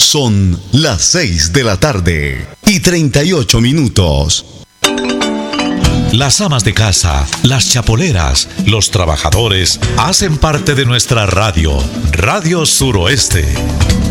Son las 6 de la tarde y 38 minutos. Las amas de casa, las chapoleras, los trabajadores hacen parte de nuestra radio, Radio Suroeste.